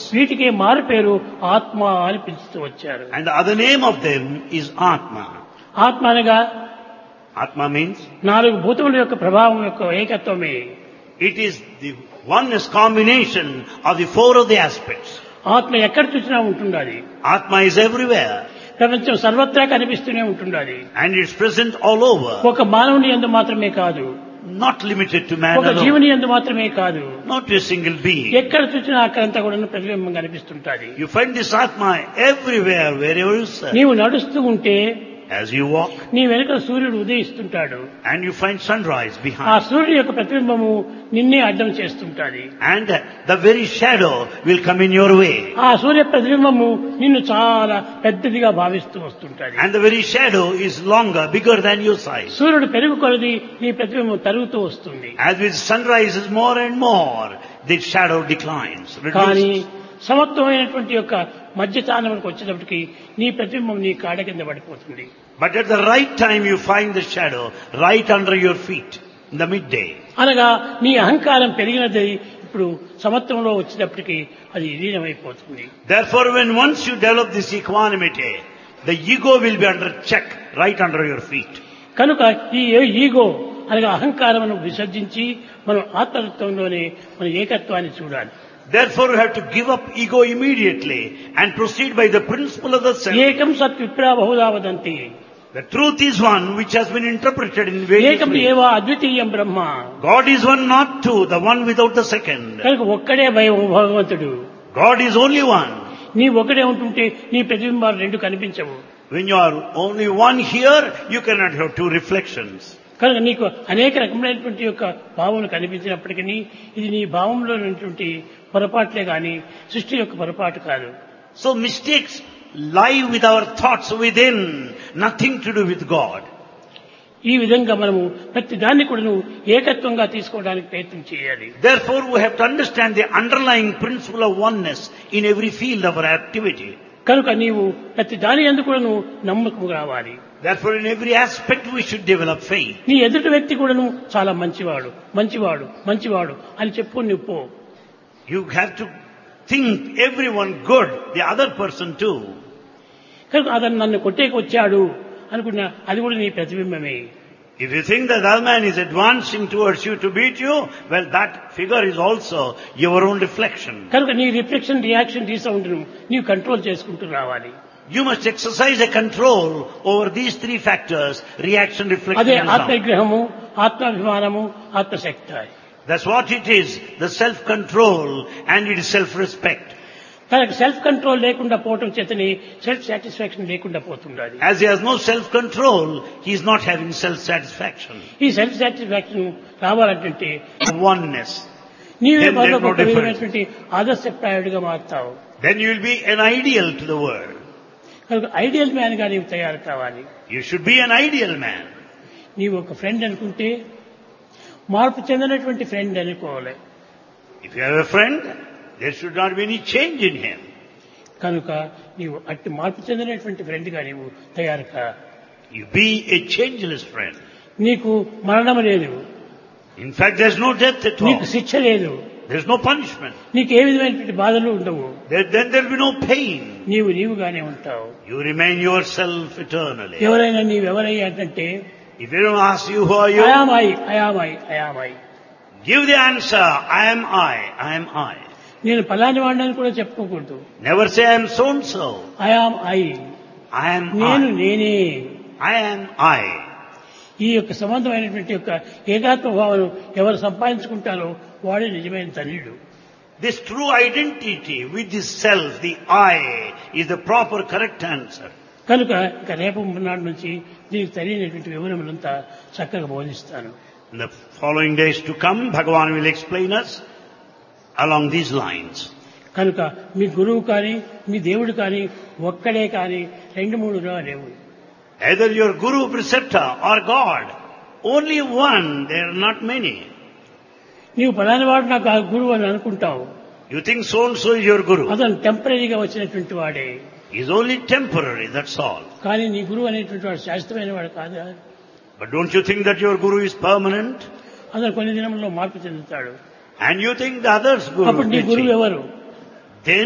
వీటికి మారు పేరు ఆత్మ అని పిలుస్తూ వచ్చారు. And the other name of them is Atma. ఆత్మ అనగా Atma means 4 భూతముల యొక్క ప్రభావం యొక్క ఏకత్వమే. it is the oneness combination of the 4 of the aspects. ఆత్మ ఎక్కడ చూసినా ఉంటుండాలి. Atma is everywhere ప్రపంచం సర్వత్రా కనిపిస్తూనే ఉంటుండాలి. and it's present all over. ఒక మానవుని యందు మాత్రమే కాదు, Not limited to man ఒక alone. జీవుని యందు మాత్రమే కాదు, Not to a single being. ఎక్కడ చూసినా అక్కడంతా కూడా ప్రతిబింబం కనిపిస్తుంటాది. You find this Atma everywhere, wherever you search. నీవు నడుస్తూ ఉంటే As you walk నీ వెనుక సూర్యుడు ఉదయిస్తుంటాడు. and you find sunrise ఆ behind. సూర్యుడి యొక్క ప్రతిబింబము నిన్నే అడ్డం చేస్తుంటాది. And the very shadow will come in your way. ఆ సూర్య ప్రతిబింబము నిన్ను చాలా పెద్దదిగా భావిస్తూ వస్తుంటది. And the very shadow is longer, bigger than your size. సూర్యుడు పెరుగు కొలది నీ ప్రతిబింబం తరుగుతూ వస్తుంది. As with sun rises more and more, the shadow declines. కానీ Reduces. సమత్వమైనటువంటి యొక్క మధ్యస్థానంకి వచ్చేటప్పటికి నీ ప్రతిబింబం నీ కాడ కింద పడిపోతుంది. But at the right time you find the shadow right under your feet in the midday. అనగా నీ అహంకారం పెరిగినది ఇప్పుడు సమత్వంలో వచ్చేటప్పటికి అది లీనమైపోతుంది. Therefore, when once you develop this equanimity, the ego will be under check right under your feet. కనుక ఈ ego అనగా అహంకారమును విసర్జించి మనం ఆత్మతత్వంలోనే మన ఏకత్వాన్ని చూడాలి. Therefore, you have to give up ego immediately and proceed by the principle of the self. ఏకం సత్ విప్రా బహుధా వదంతి. The truth is one which has been interpreted in various ఏకం ways. ఏవ అద్వితీయం బ్రహ్మ. God is one, not two, the one without the second. కనుక ఒక్కడే భగవంతుడు. God is only one. నీ ఒకడే ఉంటుంటే నీ ప్రతిబింబాలు 2 కనిపించవు. When you are only one here, you cannot have 2 reflections. కనుక నీకు అనేక రకమైనటువంటి యొక్క భావన కనిపించినప్పటికీ ఇది నీ భావంలో ఉన్నటువంటి పొరపాట్లే గాని సృష్టి యొక్క పొరపాటు కాదు. So mistakes lie with our thoughts within, nothing to do with God. ఈ విధంగా మనము ప్రతి దాన్ని కూడా ఏకత్వంగా తీసుకోవడానికి ప్రయత్నం చేయాలి. Therefore, we have to understand the underlying principle of oneness in every field of our activity. కనుక నీవు ప్రతి దాని యందు కూడా నమ్మకం రావాలి. Therefore, in every aspect we should develop faith. నీ ఎదుటి వ్యక్తి కూడా చాలా మంచివాడు మంచివాడు మంచివాడు అని చెప్పు నువ్వు పో. You have to think everyone good, the other person too. కనుక అతను నన్ను కొట్టేకి వచ్చాడు అనుకున్నా అది కూడా నీ ప్రతిబింబమే. If you think that the other man is advancing towards you to beat you, well, that figure is also your own reflection. కనుక నీ రిఫ్లెక్షన్ రియాక్షన్ రీసౌండ్ నీవు కంట్రోల్ చేసుకుంటూ రావాలి. You must exercise a control over these 3 factors: reaction, reflection, అదే and sound. ఆత్మవిగ్రహము, ఆత్మాభిమానము, ఆత్మశక్తి. That's what it is, the self-control and it is self-respect. తనకు self control లేకుండా పోవటం చేతని సెల్ఫ్ సాటిస్ఫాక్షన్ లేకుండా పోతుండాలి. As he has no self-control, he is not having self-satisfaction. ఈ self satisfaction రావాలంటే Oneness. నీవే Then there is no ఒక difference. విధమైనటువంటి ఆదర్శప్రాయుడిగా మారుతావు. Then you will be an ideal to the world. కనుక ideal man గా నీవు తయారు కావాలి. You should be an ideal man. నీవు ఒక ఫ్రెండ్ అనుకుంటే మార్పు చెందినటువంటి ఫ్రెండ్ అనుకోవాలి. If you have a friend, there should not be any change in him. కనుక నీవు అట్టి మార్పు చెందినటువంటి ఫ్రెండ్ గా నీవు తయారు కా. You be a changeless friend. నీకు మరణం లేదు, In fact, there's no death at all. నీకు శిక్ష లేదు, There's no punishment. నీకు ఏ విధమైనటువంటి బాధలు ఉండవు. Then there'll be no pain. నీవు నీవుగానే ఉంటావు. You remain yourself eternally. ఎవరైనా నీవెవరయ్యా అంటే If you don't ask you who are you, అయామాయి అయామాయి అయామాయి. give the answer, I am I, I am I. నేను పలాని వాడిని కూడా చెప్పుకోకూడదు. Never say I am so and so. I am I, I am నేను I. నేనే. I am I. ఈ యొక్క సంబంధమైనటువంటి యొక్క ఏకాత్మ భావన ఎవరు సంపాదించుకుంటారో వాడే నిజమైన ధన్యుడు. This true identity with this self, the I, is the proper correct answer. కనుక ఇక రేపు నాటి నుంచి దీనికి తెలియనటువంటి వివరములంతా చక్కగా బోధిస్తాను. In the following days to come, Bhagavan will explain us along these lines. కనుక మీ గురువు కానీ మీ దేవుడు కానీ ఒక్కడే కానీ 2-3 లేవు. Either your guru, preceptor or God, only one, there are not many. నీవు పలాని వాడు నాకు ఆ గురువు అని అనుకుంటావు. You think so and so is your guru. అతను టెంపరీగా వచ్చినటువంటి వాడే. He is only temporary, that's all. కానీ నీ గురువు అనేటువంటి వాడు శాశ్వతమైన వాడు కాదా? But don't you think that your guru is permanent? అతను కొన్ని దినంలో మార్పు చెందుతాడు. And you think the other's guru అప్పుడు నీ will గురువు change. ఎవరు?